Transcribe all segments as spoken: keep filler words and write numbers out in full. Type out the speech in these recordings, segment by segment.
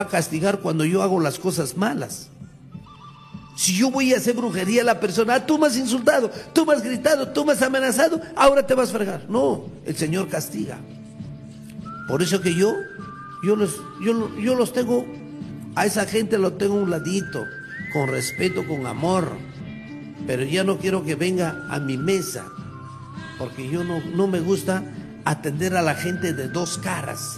a castigar cuando yo hago las cosas malas. Si yo voy a hacer brujería a la persona, ah, tú me has insultado, tú me has gritado, tú me has amenazado, ahora te vas a fregar. No, el Señor castiga. Por eso que yo, yo los, yo, yo los tengo, a esa gente lo tengo a un ladito, con respeto, con amor. Pero ya no quiero que venga a mi mesa, porque yo no, no me gusta atender a la gente de dos caras.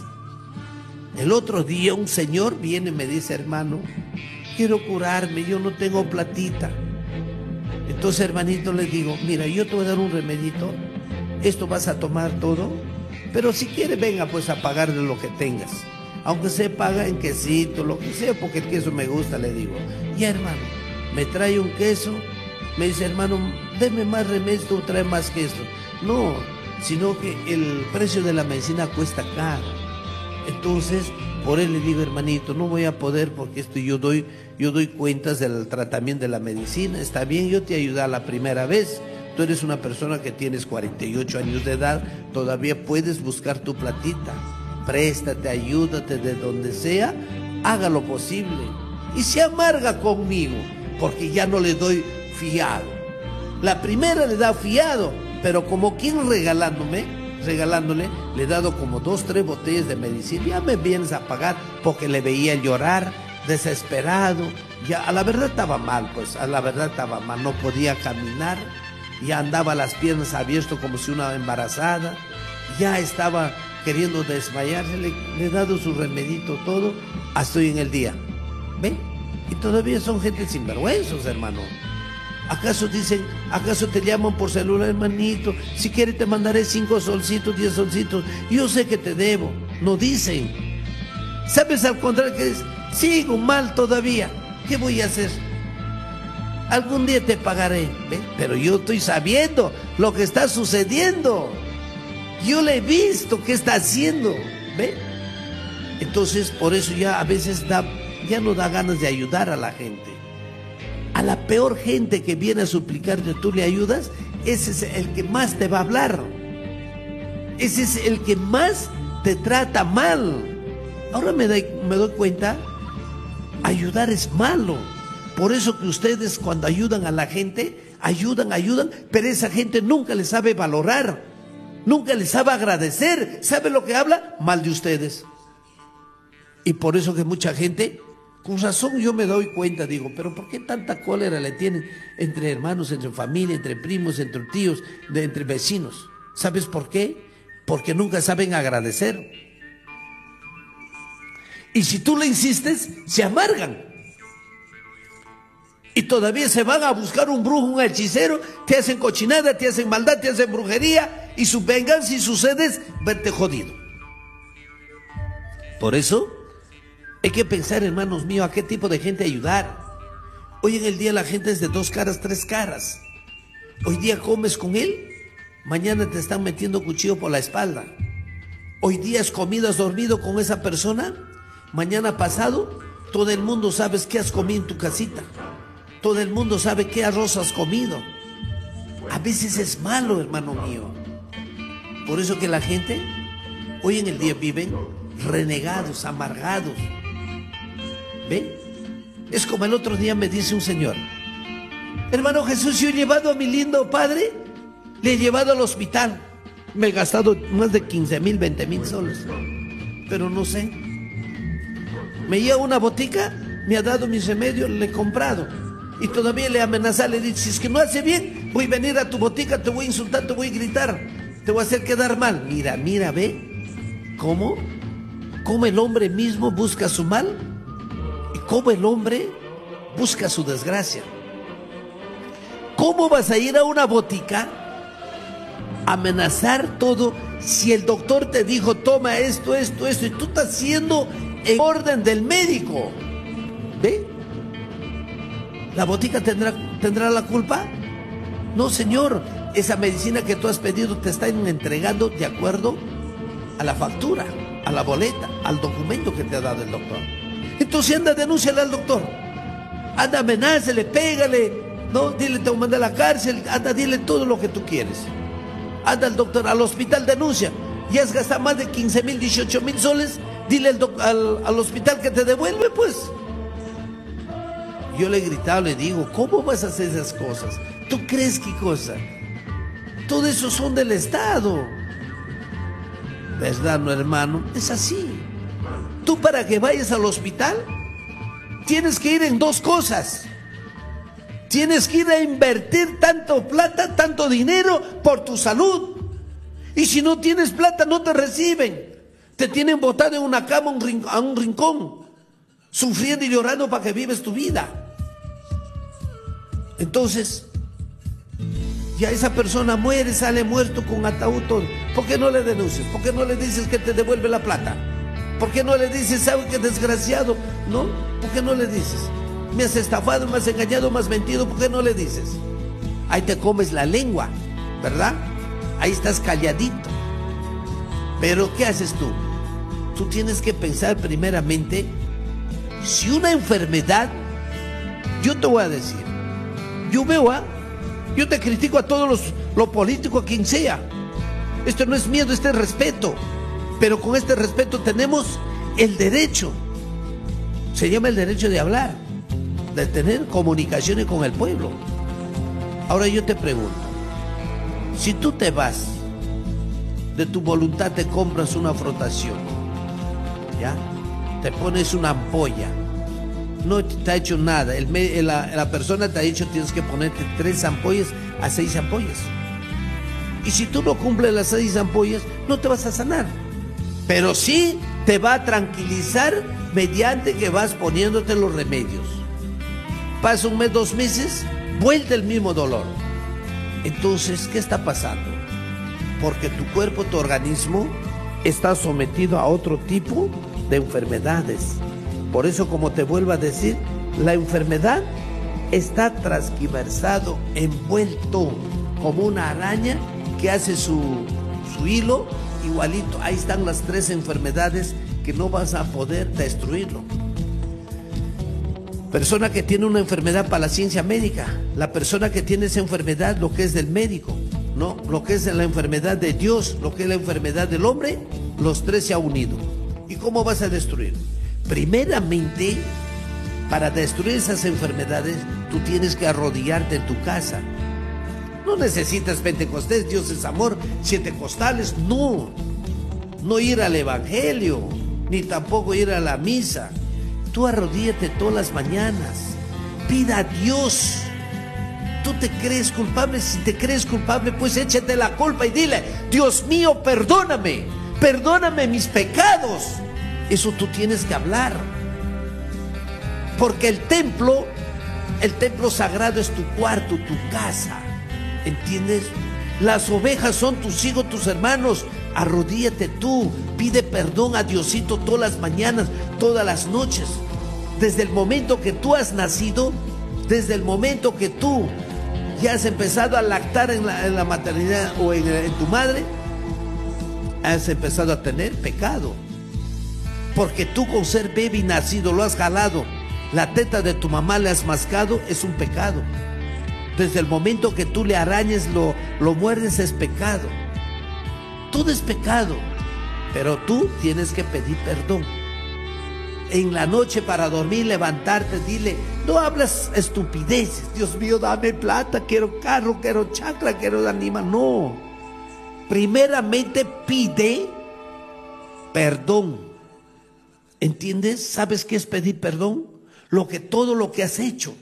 El otro día un señor viene y me dice, hermano, quiero curarme, yo no tengo platita. Entonces, hermanito, le digo, mira, yo te voy a dar un remedito, esto vas a tomar todo, pero si quiere venga pues a pagar de lo que tengas, aunque se paga en quesito, lo que sea, porque el queso me gusta, le digo. Ya, hermano, me trae un queso, me dice, hermano, deme más remedio, tú trae más queso. No, sino que el precio de la medicina cuesta caro. Entonces, por él le digo, hermanito, no voy a poder porque esto yo doy, yo doy cuentas del tratamiento de la medicina. Está bien, yo te ayudé la primera vez. Tú eres una persona que tienes cuarenta y ocho años de edad, todavía puedes buscar tu platita. Préstate, ayúdate de donde sea, haga lo posible. Y se amarga conmigo, porque ya no le doy fiado. La primera le da fiado, pero como quien regalándome, regalándole, le he dado como dos, tres botellas de medicina. Ya me vienes a pagar porque le veía llorar, desesperado. Ya, a la verdad estaba mal, pues, a la verdad estaba mal. No podía caminar, ya andaba las piernas abiertas como si una embarazada. Ya estaba queriendo desmayarse, le, le he dado su remedito, todo, hasta hoy en el día. ¿Ven? Y todavía son gente sinvergüenzos, hermano. ¿Acaso dicen, acaso te llaman por celular, hermanito? Si quieres te mandaré cinco solcitos, diez solcitos. Yo sé que te debo. No dicen. ¿Sabes al contrario que es? Sigo mal todavía. ¿Qué voy a hacer? Algún día te pagaré. ¿Ven? Pero yo estoy sabiendo lo que está sucediendo. Yo le he visto qué está haciendo. ¿Ven? Entonces, por eso ya a veces da, ya no da ganas de ayudar a la gente. A la peor gente que viene a suplicarte, tú le ayudas, ese es el que más te va a hablar. Ese es el que más te trata mal. Ahora me doy, me doy cuenta, ayudar es malo. Por eso que ustedes cuando ayudan a la gente, ayudan, ayudan, pero esa gente nunca les sabe valorar, nunca les sabe agradecer. ¿Sabe lo que habla? Mal de ustedes. Y por eso que mucha gente... Con razón yo me doy cuenta, digo, pero ¿por qué tanta cólera le tienen entre hermanos, entre familia, entre primos, entre tíos, de, entre vecinos? ¿Sabes por qué? Porque nunca saben agradecer. Y si tú le insistes, se amargan. Y todavía se van a buscar un brujo, un hechicero, te hacen cochinada, te hacen maldad, te hacen brujería, y su venganza y sucedes, verte jodido. Por eso... hay que pensar, hermanos míos, a qué tipo de gente ayudar. Hoy en el día la gente es de dos caras, tres caras. Hoy día comes con él, mañana te están metiendo cuchillo por la espalda. Hoy día has comido, has dormido con esa persona, mañana pasado todo el mundo sabe qué has comido en tu casita. Todo el mundo sabe qué arroz has comido. A veces es malo, hermano mío. Por eso que la gente hoy en el día viven renegados, amargados. ¿Ven? Es como el otro día me dice un señor, hermano Jesús, yo he llevado a mi lindo padre, le he llevado al hospital, me he gastado más de quince mil, veinte mil soles, pero no sé, me lleva a una botica, me ha dado mis remedios, le he comprado, y todavía le amenaza, le dice, si es que no hace bien, voy a venir a tu botica, te voy a insultar, te voy a gritar, te voy a hacer quedar mal. Mira, mira, ve, ¿cómo? ¿Cómo el hombre mismo busca su mal? ¿Y cómo el hombre busca su desgracia? ¿Cómo vas a ir a una botica a amenazar todo si el doctor te dijo toma esto, esto, esto y tú estás haciendo en orden del médico? ¿Ve? ¿La botica tendrá, tendrá la culpa? No, señor, esa medicina que tú has pedido te están entregando de acuerdo a la factura, a la boleta, al documento que te ha dado el doctor. Entonces anda, denúnciale al doctor, anda, amenázale, pégale, no, dile te voy a mandar a la cárcel, anda, dile todo lo que tú quieres. Anda al doctor, al hospital, denuncia. Ya has gastado más de quince mil, dieciocho mil soles Dile al, al, al hospital que te devuelve, pues. Yo le he gritado, le digo, ¿cómo vas a hacer esas cosas? ¿Tú crees qué cosa? Todo eso son del Estado. ¿Verdad, no, hermano? Es así. Tú, para que vayas al hospital, tienes que ir en dos cosas. Tienes que ir a invertir tanto plata, tanto dinero por tu salud. Y si no tienes plata, no te reciben. Te tienen botado en una cama a un, rin a un rincón, sufriendo y llorando para que vives tu vida. Entonces, ya esa persona muere, sale muerto con ataúd todo. ¿Por qué no le denuncias? ¿Por qué no le dices que te devuelve la plata? ¿Por qué no le dices, sabe qué desgraciado? ¿No? ¿Por qué no le dices? Me has estafado, me has engañado, me has mentido. ¿Por qué no le dices? Ahí te comes la lengua, ¿verdad? Ahí estás calladito. Pero ¿qué haces tú? Tú tienes que pensar primeramente, si una enfermedad, yo te voy a decir, yo veo a, yo te critico a todos los, lo político, a quien sea. Esto no es miedo, este es respeto. Pero con este respeto tenemos el derecho, se llama el derecho de hablar, de tener comunicaciones con el pueblo. Ahora yo te pregunto, si tú te vas, de tu voluntad te compras una frotación, ¿ya? Te pones una ampolla, no te ha hecho nada, el, la, la persona te ha dicho tienes que ponerte tres ampollas a seis ampollas. Y si tú no cumples las seis ampollas, no te vas a sanar. Pero sí te va a tranquilizar mediante que vas poniéndote los remedios. Pasa un mes, dos meses, vuelve el mismo dolor. Entonces, ¿qué está pasando? Porque tu cuerpo, tu organismo, está sometido a otro tipo de enfermedades. Por eso, como te vuelvo a decir, la enfermedad está transquiversado, envuelto como una araña que hace su, su hilo igualito. Ahí están las tres enfermedades que no vas a poder destruirlo. Persona que tiene una enfermedad para la ciencia médica, la persona que tiene esa enfermedad, lo que es del médico, ¿no? Lo que es la enfermedad de Dios, lo que es la enfermedad del hombre, los tres se han unido. ¿Y cómo vas a destruir? Primeramente, para destruir esas enfermedades, tú tienes que arrodillarte en tu casa. No necesitas Pentecostés, Dios es amor, siete costales, no. No ir al evangelio, ni tampoco ir a la misa. Tú arrodíllate todas las mañanas, pida a Dios. Tú te crees culpable, si te crees culpable, pues échate la culpa y dile, Dios mío, perdóname, perdóname mis pecados. Eso tú tienes que hablar. Porque el templo, el templo sagrado es tu cuarto, tu casa. ¿Entiendes? Las ovejas son tus hijos, tus hermanos. Arrodíllate tú, pide perdón a Diosito todas las mañanas, todas las noches. Desde el momento que tú has nacido, desde el momento que tú ya has empezado a lactar en la, en la maternidad o en, en tu madre, has empezado a tener pecado. Porque tú, con ser baby nacido, lo has jalado, la teta de tu mamá le has mascado, es un pecado. Desde el momento que tú le arañes, lo, lo muerdes, es pecado. Todo es pecado, pero tú tienes que pedir perdón. En la noche, para dormir, levantarte, dile, no hablas estupideces. Dios mío, dame plata, quiero carro, quiero chacra, quiero animal. No. Primeramente pide perdón. ¿Entiendes? ¿Sabes qué es pedir perdón? Lo que, todo lo que has hecho.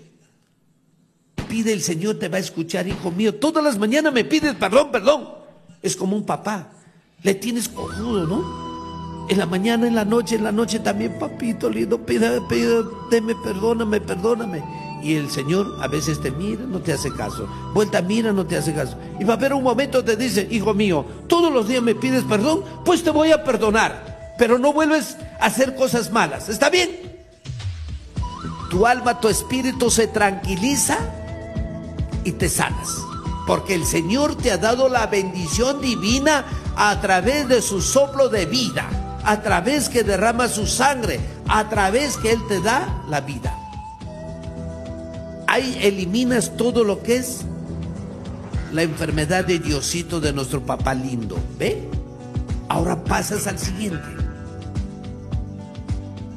Pide, el Señor te va a escuchar, hijo mío. Todas las mañanas me pides perdón, perdón. Es como un papá. Le tienes cojudo, ¿no? En la mañana, en la noche, en la noche también, papito lindo, pide, pide, deme, perdóname, perdóname. Y el Señor a veces te mira, no te hace caso. Vuelta, mira, no te hace caso. Y va a haber un momento te dice, hijo mío, todos los días me pides perdón, pues te voy a perdonar. Pero no vuelves a hacer cosas malas. ¿Está bien? Tu alma, tu espíritu se tranquiliza y te sanas. Porque el Señor te ha dado la bendición divina a través de su soplo de vida, a través que derrama su sangre, a través que Él te da la vida. Ahí eliminas todo lo que es la enfermedad de Diosito, de nuestro papá lindo. ¿Ve? Ahora pasas al siguiente.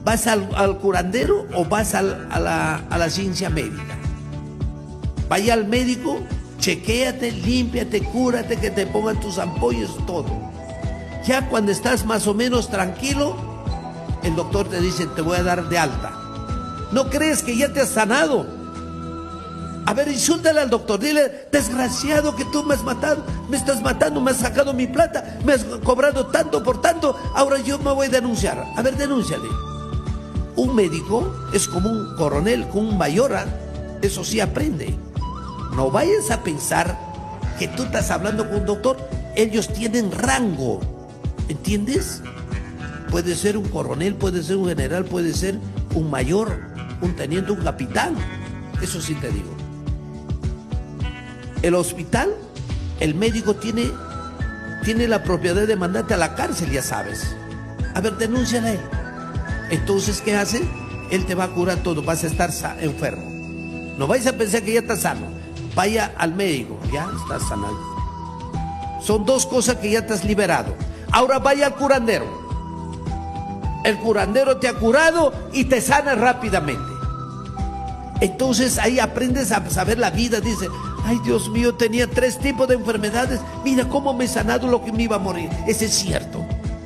¿Vas al, al curandero o vas al, a, la, a la ciencia médica? Vaya al médico, chequéate, límpiate, cúrate, que te pongan tus ampollas, todo. Ya cuando estás más o menos tranquilo, el doctor te dice, te voy a dar de alta. ¿No crees que ya te has sanado? A ver, insúltale al doctor, dile, desgraciado que tú me has matado, me estás matando, me has sacado mi plata, me has cobrado tanto por tanto, ahora yo me voy a denunciar. A ver, denúnciale. Un médico es como un coronel, como un mayor, eso sí aprende. No vayas a pensar que tú estás hablando con un doctor, ellos tienen rango, ¿entiendes? Puede ser un coronel, puede ser un general, puede ser un mayor, un teniente, un capitán, eso sí te digo. El hospital, el médico tiene, tiene la propiedad de mandarte a la cárcel, ya sabes. A ver, denúnciale a él. Entonces, ¿qué hace? Él te va a curar todo, vas a estar enfermo. No vais a pensar que ya estás sano. Vaya al médico, ya estás sanado. Son dos cosas que ya te has liberado. Ahora vaya al curandero. El curandero te ha curado y te sana rápidamente. Entonces ahí aprendes a saber la vida. Dice, ay Dios mío, tenía tres tipos de enfermedades. Mira cómo me he sanado lo que me iba a morir. Ese es cierto.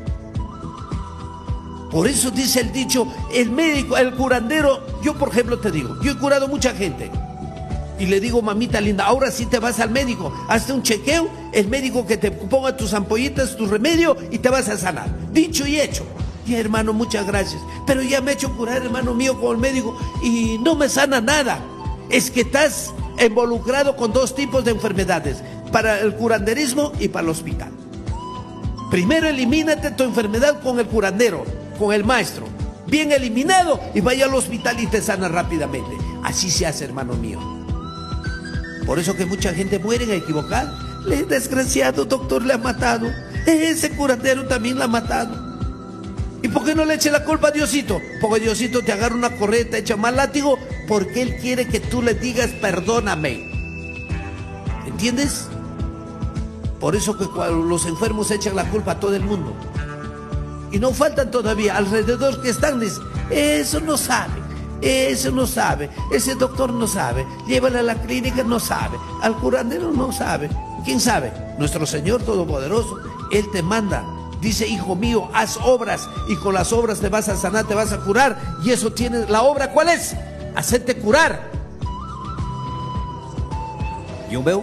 Por eso dice el dicho, el médico, el curandero. Yo por ejemplo te digo, yo he curado mucha gente. Y le digo, mamita linda, ahora sí te vas al médico, hazte un chequeo, el médico que te ponga tus ampollitas, tu remedio y te vas a sanar. Dicho y hecho. Y hermano, muchas gracias. Pero ya me he hecho curar, hermano mío, con el médico y no me sana nada. Es que estás involucrado con dos tipos de enfermedades, para el curanderismo y para el hospital. Primero elimínate tu enfermedad con el curandero, con el maestro. Bien eliminado y vaya al hospital y te sana rápidamente. Así se hace, hermano mío. Por eso que mucha gente muere equivocada. Le desgraciado doctor le ha matado. Ese curandero también la ha matado. ¿Y por qué no le eche la culpa a Diosito? Porque Diosito te agarra una correa, te echa mal látigo, porque Él quiere que tú le digas perdóname. ¿Entiendes? Por eso que cuando los enfermos echan la culpa a todo el mundo. Y no faltan todavía alrededor que están, dicen, eso no sabe. Eso no sabe, ese doctor no sabe, llévale a la clínica, no sabe, al curandero no sabe. ¿Quién sabe? Nuestro Señor Todopoderoso, Él te manda, dice, hijo mío, haz obras y con las obras te vas a sanar, te vas a curar. Y eso tiene, la obra, ¿cuál es? Hacerte curar. Yo veo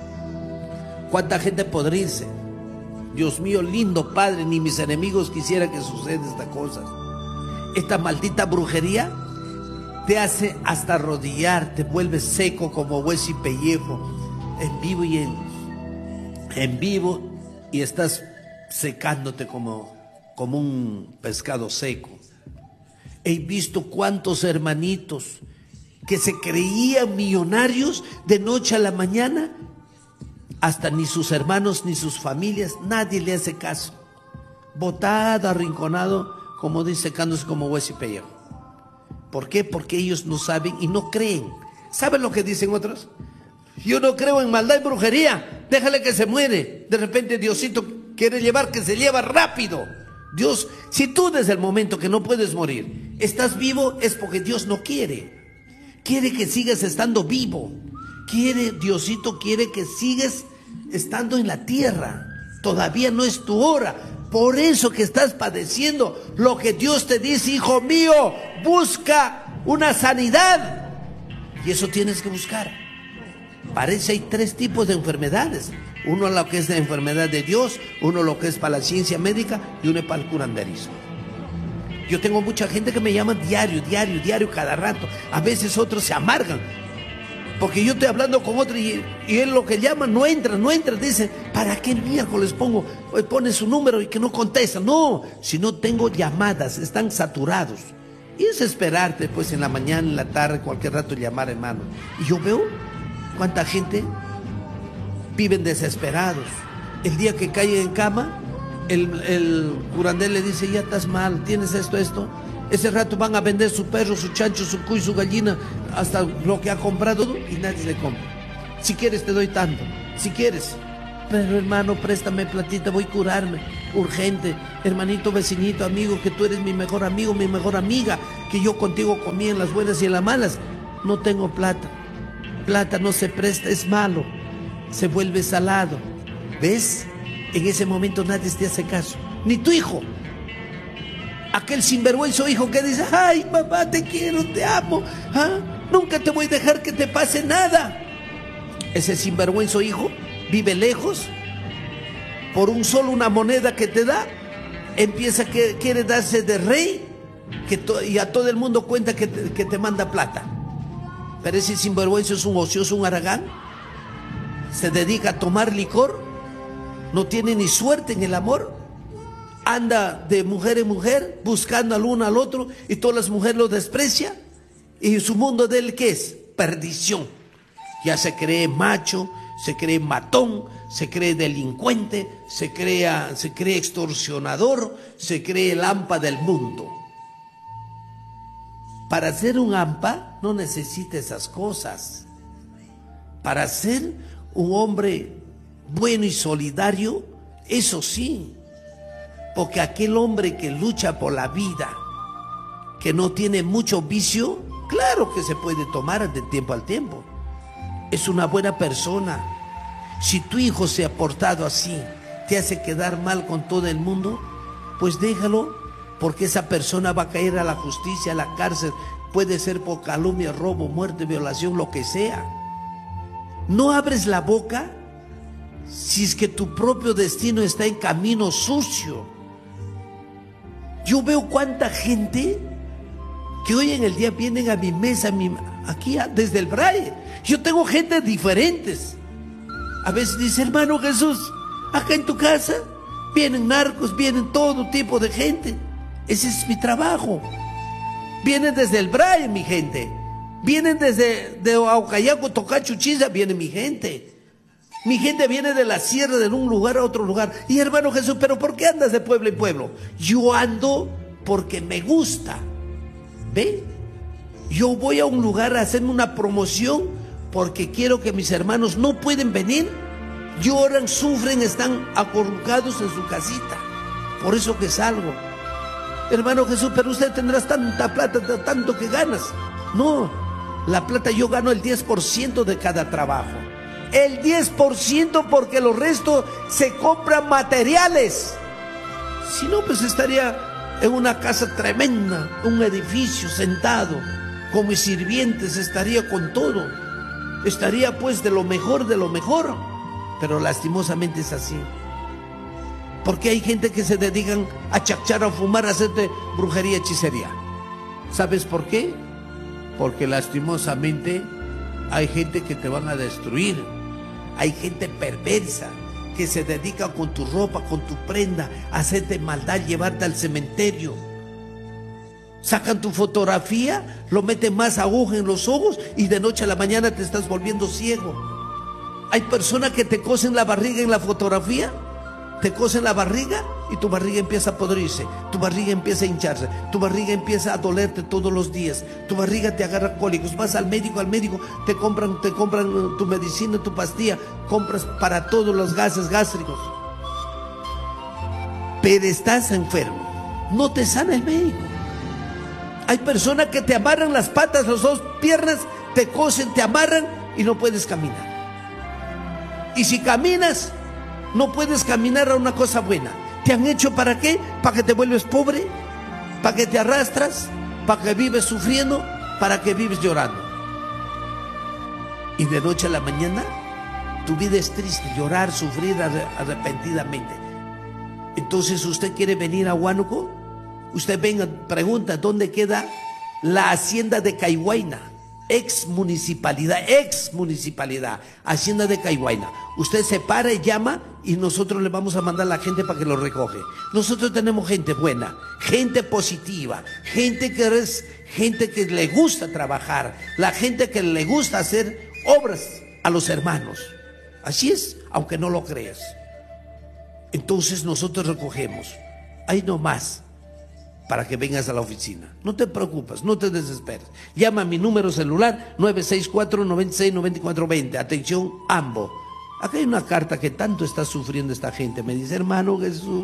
cuánta gente podría irse. Dios mío, lindo Padre, ni mis enemigos quisieran que suceda esta cosa. Esta maldita brujería te hace hasta arrodillar, te vuelve seco como hueso y pellejo, en vivo y en, en vivo, y estás secándote como, como un pescado seco. He visto cuántos hermanitos que se creían millonarios de noche a la mañana, hasta ni sus hermanos ni sus familias, nadie le hace caso. Botado, arrinconado, como dice, secándose como hueso y pellejo. ¿Por qué? Porque ellos no saben y no creen. ¿Saben lo que dicen otros? Yo no creo en maldad y brujería, déjale que se muere. De repente Diosito quiere llevar, que se lleva rápido. Dios, si tú desde el momento que no puedes morir estás vivo, es porque Dios no quiere. Quiere que sigas estando vivo. Quiere, Diosito quiere que sigas estando en la tierra. Todavía no es tu hora. Por eso que estás padeciendo lo que Dios te dice, hijo mío, busca una sanidad. Y eso tienes que buscar. Parece hay tres tipos de enfermedades. Uno lo que es de enfermedad de Dios, uno lo que es para la ciencia médica y uno para el curanderismo. Yo tengo mucha gente que me llama diario, diario, diario, cada rato. A veces otros se amargan. Porque yo estoy hablando con otro y, y él lo que llama no entra, no entra. Dice, ¿para qué miércoles pongo, pone su número y que no contesta? No, si no tengo llamadas, están saturados. Y es esperarte, pues en la mañana, en la tarde, cualquier rato llamar, hermano. Y yo veo cuánta gente viven desesperados. El día que cae en cama, el, el curandero le dice, ya estás mal, tienes esto, esto. Ese rato van a vender su perro, su chancho, su cuy, su gallina, hasta lo que ha comprado y nadie le compra. Si quieres te doy tanto, si quieres. Pero hermano, préstame platita, voy a curarme. urgente. Hermanito, vecinito, amigo, que tú eres mi mejor amigo, mi mejor amiga, que yo contigo comí en las buenas y en las malas. No tengo plata. Plata no se presta, es malo. Se vuelve salado. ¿Ves? En ese momento nadie te hace caso. Ni tu hijo. Aquel sinvergüenza hijo que dice, ay, papá, te quiero, te amo. ¿Ah? Nunca te voy a dejar que te pase nada. Ese sinvergüenza hijo vive lejos. Por un solo una moneda que te da, empieza que quiere darse de rey, que to, y a todo el mundo cuenta que te, que te manda plata. Pero ese sinvergüenza es un ocioso, un haragán. Se dedica a tomar licor. No tiene ni suerte en el amor. Anda de mujer en mujer, buscando al uno al otro, y todas las mujeres lo desprecian. Y su mundo de él, ¿qué es? Perdición. Ya se cree macho, se cree matón, se cree delincuente, se, crea, se cree extorsionador, se cree el hampa del mundo. Para ser un hampa no necesita esas cosas. Para ser un hombre bueno y solidario, eso sí. Porque aquel hombre que lucha por la vida, que no tiene mucho vicio, claro que se puede tomar de tiempo al tiempo. Es una buena persona. Si tu hijo se ha portado así, te hace quedar mal con todo el mundo, pues déjalo, porque esa persona va a caer a la justicia, a la cárcel. Puede ser por calumnia, robo, muerte, violación, lo que sea. No abres la boca si es que tu propio destino está en camino sucio. Yo veo cuánta gente que hoy en el día vienen a mi mesa, a mi, aquí a, desde el Braille. Yo tengo gente diferentes. A veces dice, hermano Jesús, acá en tu casa vienen narcos, vienen todo tipo de gente. Ese es mi trabajo. Vienen desde el Braille, mi gente. Vienen desde de Aucayaco, Tocacho, Chiza, viene mi gente. Mi gente viene de la sierra, de un lugar a otro lugar. Y hermano Jesús, ¿pero por qué andas de pueblo en pueblo? Yo ando porque me gusta. ¿Ve? Yo voy a un lugar a hacerme una promoción porque quiero que mis hermanos no pueden venir. Lloran, sufren, están acurrucados en su casita. Por eso que salgo. Hermano Jesús, pero usted tendrás tanta plata, tanto que ganas. No, la plata yo gano el diez por ciento de cada trabajo. El diez por ciento porque los restos se compran materiales. Si no, pues estaría en una casa tremenda, un edificio sentado, con mis sirvientes, estaría con todo. Estaría pues de lo mejor, de lo mejor. Pero lastimosamente es así. Porque hay gente que se dedican a chachar, a fumar, a hacerte brujería, hechicería. ¿Sabes por qué? Porque lastimosamente hay gente que te van a destruir. Hay gente perversa que se dedica con tu ropa, con tu prenda, a hacerte maldad, llevarte al cementerio. Sacan tu fotografía, lo meten más aguja en los ojos y de noche a la mañana te estás volviendo ciego. Hay personas que te cosen la barriga en la fotografía, te cosen la barriga y tu barriga empieza a podrirse, tu barriga empieza a hincharse, tu barriga empieza a dolerte todos los días, tu barriga te agarra cólicos, vas al médico, al médico te compran, te compran tu medicina, tu pastilla, compras para todos los gases gástricos. Pero estás enfermo, no te sana el médico. Hay personas que te amarran las patas, las dos piernas, te cosen, te amarran y no puedes caminar. Y si caminas, no puedes caminar a una cosa buena. ¿Te han hecho para qué? ¿Para que te vuelves pobre? ¿Para que te arrastras? ¿Para que vives sufriendo? ¿Para que vives llorando? Y de noche a la mañana, tu vida es triste, llorar, sufrir arrepentidamente. Entonces, ¿usted quiere venir a Huánuco? Usted venga, pregunta, ¿dónde queda la hacienda de Caihuayna? Ex municipalidad, ex municipalidad, hacienda de Caihuayna. Usted se para y llama y nosotros le vamos a mandar a la gente para que lo recoge. Nosotros tenemos gente buena, gente positiva, gente que es, gente que le gusta trabajar, la gente que le gusta hacer obras a los hermanos. Así es, aunque no lo creas. Entonces nosotros recogemos, ahí nomás, para que vengas a la oficina. No te preocupes, no te desesperes. Llama a mi número celular nueve seis cuatro, nueve seis, nueve cuatro dos cero. Atención, Ambo. Acá hay una carta que tanto está sufriendo esta gente. Me dice, hermano Jesús,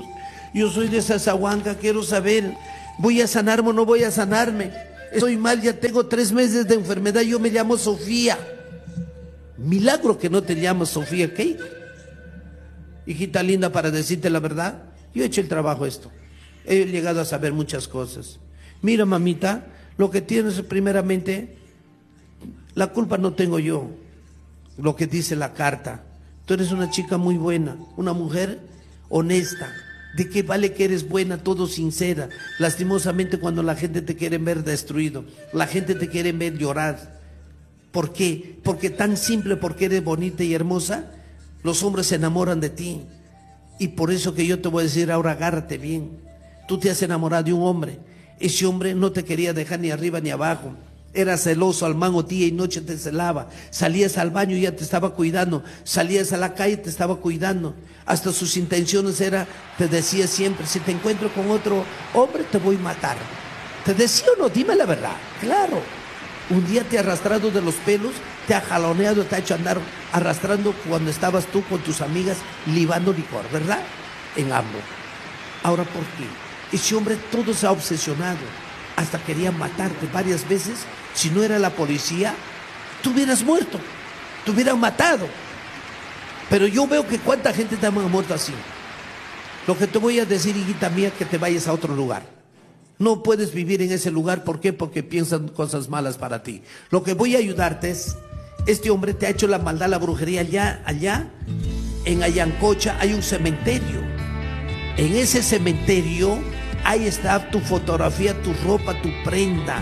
Yo soy de Sasahuanca, quiero saber, ¿voy a sanarme o no voy a sanarme? Estoy mal, ya tengo tres meses de enfermedad, yo me llamo Sofía. Milagro que no te llamas Sofía Keiko. Hijita linda, para decirte la verdad, yo he hecho el trabajo esto. He llegado a saber muchas cosas. Mira, mamita, lo que tienes primeramente, la culpa no tengo yo, lo que dice la carta. Tú eres una chica muy buena, una mujer honesta. ¿De qué vale que eres buena, todo sincera? Lastimosamente cuando la gente te quiere ver destruido, la gente te quiere ver llorar. ¿Por qué? Porque tan simple, porque eres bonita y hermosa, los hombres se enamoran de ti. Y por eso que yo te voy a decir ahora, agárrate bien. Tú te has enamorado de un hombre. Ese hombre no te quería dejar ni arriba ni abajo. Era celoso, al mango día y noche te celaba. Salías al baño y ya te estaba cuidando. Salías a la calle y te estaba cuidando. Hasta sus intenciones era, te decía siempre, si te encuentro con otro hombre te voy a matar. ¿Te decía o no? Dime la verdad. Claro. Un día te ha arrastrado de los pelos, te ha jaloneado, te ha hecho andar arrastrando cuando estabas tú con tus amigas libando licor, ¿verdad? En ambos. Ahora, ¿por qué? Ese hombre todo se ha obsesionado. Hasta quería matarte varias veces. Si no era la policía, tú hubieras muerto, te hubieran matado. Pero yo veo que cuánta gente te ha muerto así. Lo que te voy a decir, hijita mía, que te vayas a otro lugar. No puedes vivir en ese lugar. ¿Por qué? Porque piensan cosas malas para ti. Lo que voy a ayudarte es, este hombre te ha hecho la maldad, la brujería. Allá, allá, en Ayancocha hay un cementerio. En ese cementerio, ahí está tu fotografía, tu ropa, tu prenda.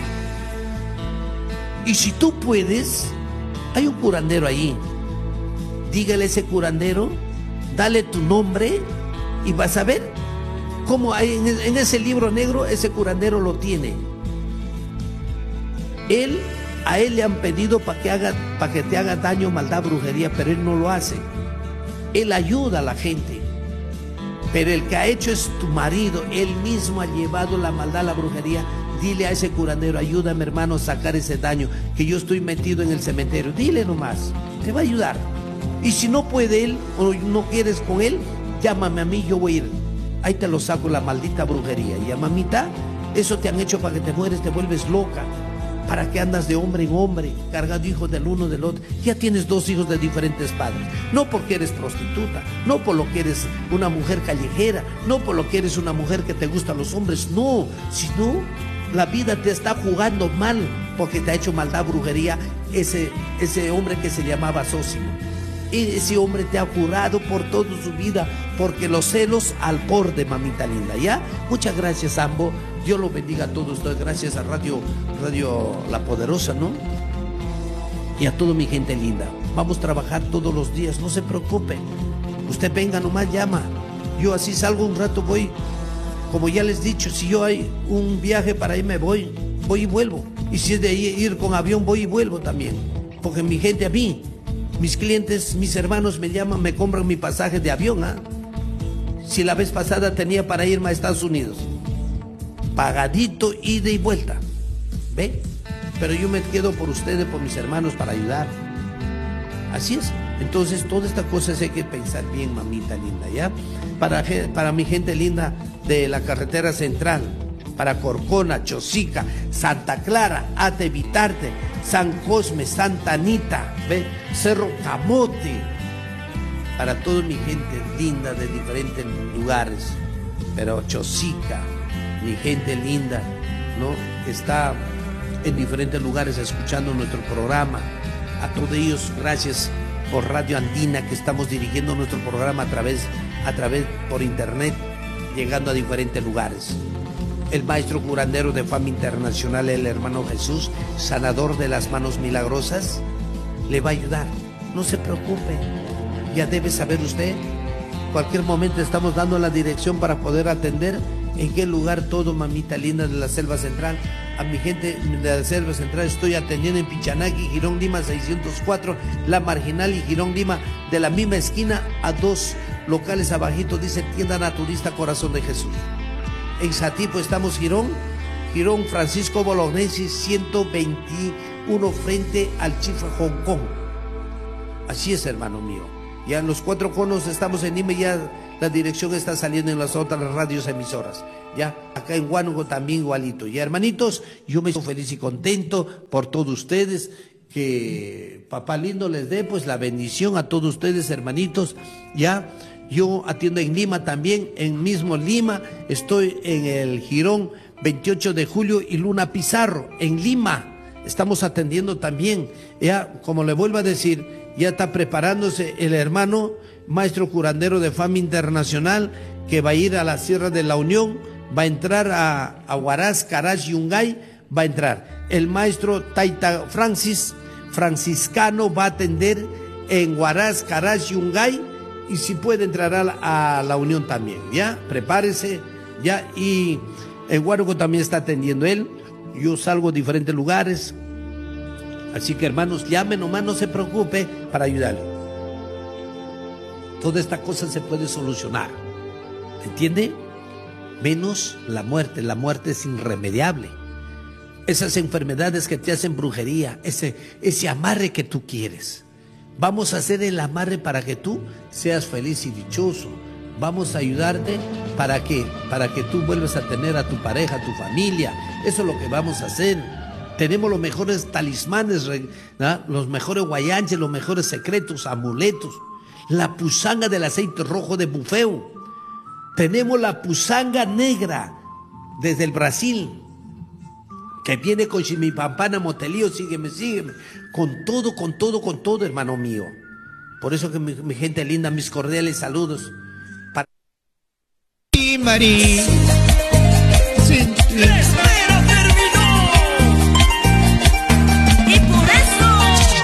Y si tú puedes, hay un curandero ahí. Dígale a ese curandero, dale tu nombre y vas a ver cómo hay en, en ese libro negro, ese curandero lo tiene. Él, a él le han pedido para que haga, para que te haga daño, maldad, brujería, pero él no lo hace. Él ayuda a la gente. Pero el que ha hecho es tu marido. Él mismo ha llevado la maldad, la brujería. Dile a ese curandero, ayúdame hermano a sacar ese daño, que yo estoy metido en el cementerio. Dile nomás, te va a ayudar. Y si no puede él, o no quieres con él, llámame a mí, yo voy a ir. Ahí te lo saco, la maldita brujería. Y a mamita, eso te han hecho para que te mueres, te vuelves loca. ¿Para qué andas de hombre en hombre, cargando hijos del uno del otro? Ya tienes dos hijos de diferentes padres. No porque eres prostituta, no por lo que eres una mujer callejera, no por lo que eres una mujer que te gustan los hombres, no. Sino la vida te está jugando mal porque te ha hecho maldad, brujería, ese, ese hombre que se llamaba Zósimo. Ese hombre te ha jurado por toda su vida, porque los celos al borde, mamita linda, ¿ya? Muchas gracias, Ambo. Dios los bendiga a todos ustedes. Gracias a Radio, Radio La Poderosa, ¿no? Y a toda mi gente linda. Vamos a trabajar todos los días, no se preocupe. Usted venga nomás, llama. Yo así salgo un rato, voy. Como ya les he dicho, si yo hay un viaje para irme, voy, voy y vuelvo. Y si es de ir con avión, voy y vuelvo también. Porque mi gente, a mí, mis clientes, mis hermanos me llaman, me compran mi pasaje de avión, ¿ah? Si la vez pasada tenía para irme a Estados Unidos, pagadito, ida y vuelta, ¿ve? Pero yo me quedo por ustedes, por mis hermanos, para ayudar. Así es. Entonces, todas estas cosas hay que pensar bien, mamita linda, ¿ya? Para, para mi gente linda de la carretera central, para Corcona, Chosica, Santa Clara, Ate Vitarte, San Cosme, Santa Anita, ¿ve? Cerro Camote, para toda mi gente linda de diferentes lugares. Pero Chosica, mi gente linda, ¿no? Que está en diferentes lugares escuchando nuestro programa. A todos ellos, gracias por Radio Andina, que estamos dirigiendo nuestro programa a través, a través por internet, llegando a diferentes lugares. El maestro curandero de fama internacional, el hermano Jesús, sanador de las manos milagrosas, le va a ayudar. No se preocupe, ya debe saber usted. Cualquier momento estamos dando la dirección para poder atender en qué lugar todo, mamita linda de la Selva Central. A mi gente de la Selva Central estoy atendiendo en Pichanaki, Girón Lima seiscientos cuatro, La Marginal y Girón Lima, de la misma esquina a dos locales abajito dice Tienda Naturista Corazón de Jesús. En Satipo estamos Girón, Girón Francisco Bolognesi ciento veintiuno frente al Chifre Hong Kong. Así es, hermano mío. Ya en los cuatro conos estamos en Lima, ya la dirección está saliendo en las otras radios emisoras. Ya, acá en Huánuco también igualito. Ya, hermanitos, yo me siento feliz y contento por todos ustedes. Que papá lindo les dé pues la bendición a todos ustedes, hermanitos. Ya, yo atiendo en Lima también, en mismo Lima, estoy en el Jirón veintiocho de julio y Luna Pizarro, en Lima. Estamos atendiendo también. Ya, como le vuelvo a decir, ya está preparándose el hermano maestro curandero de fama internacional que va a ir a la Sierra de la Unión, va a entrar a, a Huaraz, Caraz, Yungay, va a entrar. El maestro Taita Francis, franciscano, va a atender en Huaraz, Caraz, Yungay, y si puede entrar a la, a la Unión también, ¿ya? Prepárese, ¿ya? Y en Huánuco también está atendiendo él. Yo salgo a diferentes lugares, así que hermanos, llame nomás, no se preocupe para ayudarle. Toda esta cosa se puede solucionar, ¿entiende? Menos la muerte, la muerte es irremediable. Esas enfermedades que te hacen brujería, ese, ese amarre que tú quieres. Vamos a hacer el amarre para que tú seas feliz y dichoso. Vamos a ayudarte para que, para que tú vuelvas a tener a tu pareja, a tu familia. Eso es lo que vamos a hacer. Tenemos los mejores talismanes, ¿no? Los mejores guayanches, los mejores secretos, amuletos. La pusanga del aceite rojo de bufeo. Tenemos la pusanga negra desde el Brasil, que viene con Chimipampana, Motelío, sígueme, sígueme. Con todo, con todo, con todo, hermano mío. Por eso que mi, mi gente linda, mis cordiales saludos. Para... María. Sí, sí.